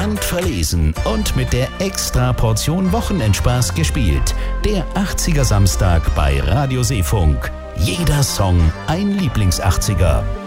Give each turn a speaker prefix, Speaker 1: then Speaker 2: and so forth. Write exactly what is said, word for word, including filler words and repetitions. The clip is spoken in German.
Speaker 1: sanft verlesen und mit der extra Portion Wochenendspaß gespielt. Der achtziger Samstag bei Radio Seefunk. Jeder Song ein Lieblings-achtziger.